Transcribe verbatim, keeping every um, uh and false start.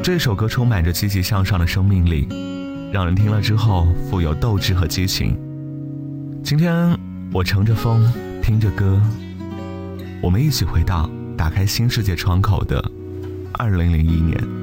这首歌充满着积极向上的生命力，让人听了之后富有斗志和激情。今天我乘着风，听着歌，我们一起回到打开新世界窗口的二零零一年。